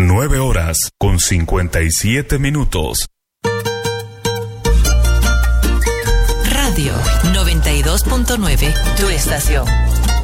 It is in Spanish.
9 horas con 57 minutos. Radio 92.9, tu estación.